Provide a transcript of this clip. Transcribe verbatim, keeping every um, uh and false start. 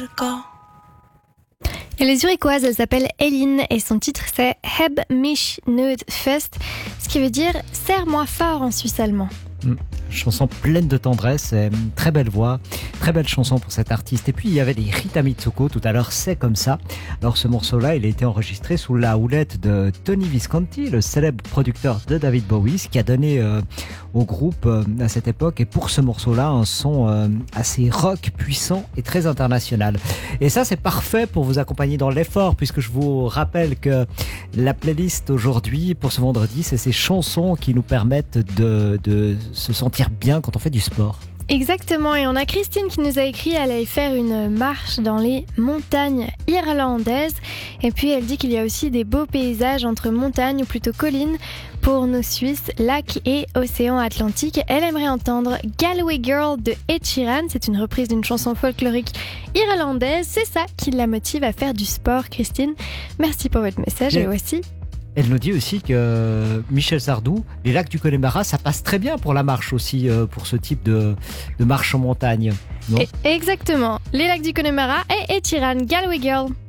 largo. Et les Zurichoises, elle s'appelle Eline et son titre c'est Heb mich nicht fest, ce qui veut dire serre-moi fort en suisse allemand. Mmh. Chanson pleine de tendresse, et une très belle voix, très belle chanson pour cet artiste. Et puis il y avait des Rita Mitsuko tout à l'heure, c'est comme ça. Alors ce morceau-là, il a été enregistré sous la houlette de Tony Visconti, le célèbre producteur de David Bowie, ce qui a donné euh, au groupe euh, à cette époque, et pour ce morceau-là, un son euh, assez rock, puissant et très international. Et ça, c'est parfait pour vous accompagner dans l'effort, puisque je vous rappelle que la playlist aujourd'hui, pour ce vendredi, c'est ces chansons qui nous permettent de, de se sentir bien quand on fait du sport. Exactement, et on a Christine qui nous a écrit, elle allait faire une marche dans les montagnes irlandaises, et puis elle dit qu'il y a aussi des beaux paysages entre montagnes, ou plutôt collines, pour nos Suisses, lacs et océan Atlantique. Elle aimerait entendre Galway Girl de Ed Sheeran, c'est une reprise d'une chanson folklorique irlandaise, c'est ça qui la motive à faire du sport. Christine, merci pour votre message, et aussi... Elle nous dit aussi que Michel Sardou, les lacs du Connemara, ça passe très bien pour la marche aussi, pour ce type de, de marche en montagne. Non ? Exactement, les lacs du Connemara et Ed Sheeran, Galway Girl.